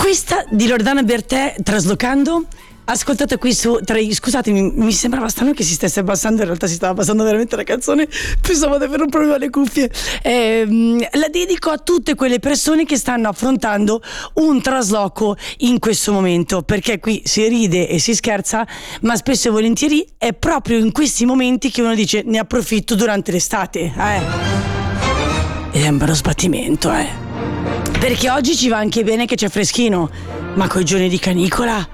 Questa di Loredana Bertè, Traslocando, ascoltata qui su scusatemi, mi sembrava strano che si stesse abbassando, in realtà si stava abbassando veramente la canzone, pensavo di avere un problema alle cuffie. La dedico a tutte quelle persone che stanno affrontando un trasloco in questo momento, perché qui si ride e si scherza, ma spesso e volentieri è proprio in questi momenti che uno dice ne approfitto durante l'estate, ed è un bello sbattimento, perché oggi ci va anche bene che c'è freschino, ma coi giorni di canicola,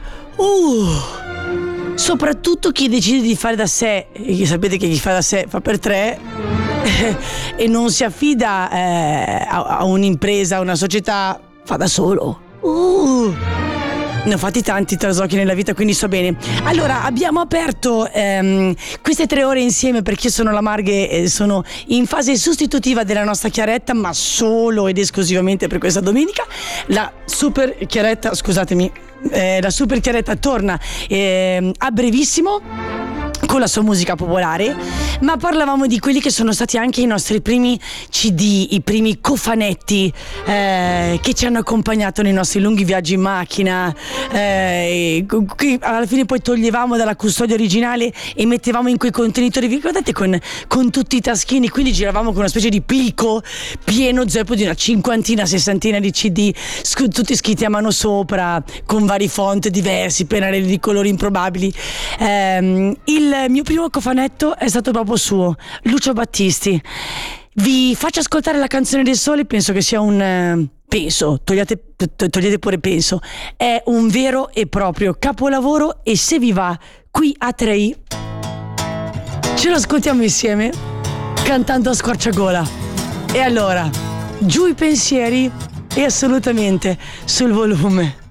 soprattutto chi decide di fare da sé, e sapete che chi fa da sé fa per tre, e non si affida a un'impresa, a una società, fa da solo. Ne ho fatti tanti traslochi nella vita, quindi so bene. Allora, abbiamo aperto queste 3 ore insieme perché io sono la Marghe, sono in fase sostitutiva della nostra Chiaretta, ma solo ed esclusivamente per questa domenica. La Super Chiaretta, scusatemi, la Super Chiaretta torna a brevissimo con la sua musica popolare, ma parlavamo di quelli che sono stati anche i nostri primi CD, i primi cofanetti che ci hanno accompagnato nei nostri lunghi viaggi in macchina, che alla fine poi toglievamo dalla custodia originale e mettevamo in quei contenitori, vi ricordate, con tutti i taschini, quindi giravamo con una specie di pilco pieno zeppo di una 50, 60 di CD, tutti scritti a mano sopra, con vari font diversi, pennarelli di colori improbabili. Il mio primo cofanetto è stato proprio suo, Lucio Battisti. Vi faccio ascoltare la canzone del sole, penso che sia togliete pure penso, è un vero e proprio capolavoro, e se vi va qui a 3i ce lo ascoltiamo insieme cantando a squarciagola. E allora, giù i pensieri e assolutamente sul volume.